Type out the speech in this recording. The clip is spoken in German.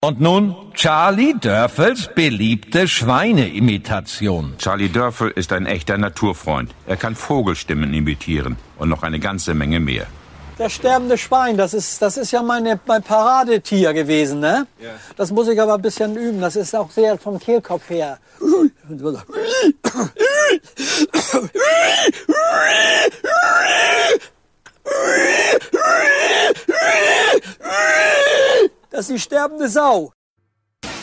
Und nun Charlie Dörfels beliebte Schweineimitation. Charlie Dörfel ist ein echter Naturfreund. Er kann Vogelstimmen imitieren und noch eine ganze Menge mehr. Das sterbende Schwein, das ist ja mein Paradetier gewesen, ne? Ja. Das muss ich aber ein bisschen üben. Das ist auch sehr vom Kehlkopf her. Das ist die sterbende Sau.